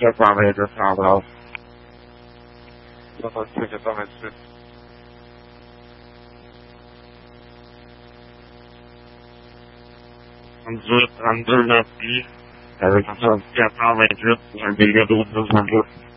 788 6688. Conduite 32 9 avec 428, un délai d'12 minutes.